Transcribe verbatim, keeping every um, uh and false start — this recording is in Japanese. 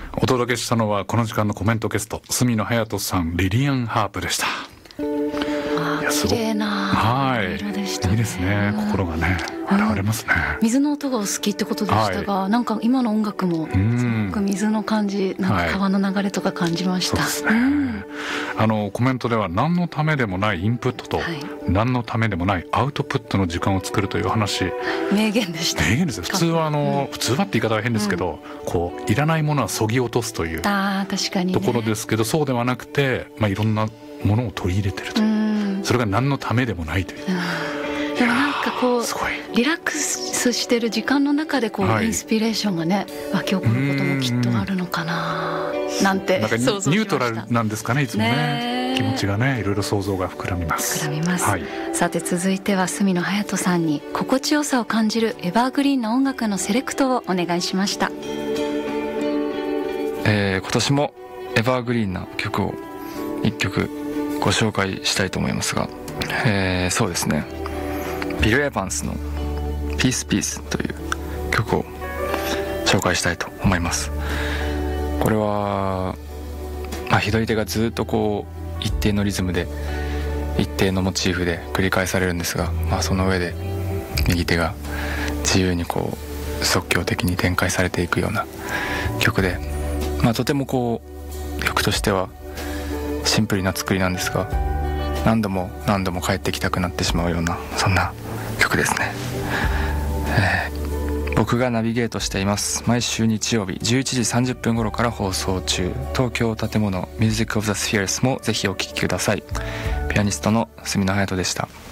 お届けしたのはこの時間のコメントゲスト、角野隼斗さん、リリアンハープでした。 あー綺麗な色でしたね。 いいですね。心がね現れますね、 うん、水の音がお好きってことでしたが、はい、なんか今の音楽もすごく水の感じ、なんか川の流れとか感じました、はい、そうですね、うん、 あのコメントでは何のためでもないインプットと、はい、何のためでもないアウトプットの時間を作るという話、 名言でした。 名言ですよ。普通はあの、うん、普通はって言い方は変ですけど、うん、こういらないものはそぎ落とすというあ確かに、ね、 ところですけど、そうではなくて、まあ、いろんなものを取り入れてると、うん、それが何のためでもないという、 うん、でもなんかこうリラックスしてる時間の中でこう、はい、インスピレーションがね湧き起こることもきっとあるのかななんて想像しました。 ニュートラルなんですかね、いつも ね, ね気持ちがねいろいろ想像が膨らみます。 膨らみます、 はい、 さて続いては角野隼斗さんに心地よさを感じるエバーグリーンな音楽のセレクトをお願いしました。 えー、今年もエバーグリーンな曲をいっきょくご紹介したいと思いますが、えー、そうですね、ビル・エヴァンスのピースピースという曲を紹介したいと思います。これは、まあ、左手がずっとこう一定のリズムで一定のモチーフで繰り返されるんですが、まあ、その上で右手が自由にこう即興的に展開されていくような曲で、まあ、とてもこう曲としてはシンプルな作りなんですが、何度も何度も帰ってきたくなってしまうようなそんな曲ですね。えー、僕がナビゲートしています毎週日曜日じゅういちじさんじゅっぷん頃から放送中、東京建物 Music of the Spheres もぜひお聴きください。ピアニストの角野隼斗でした。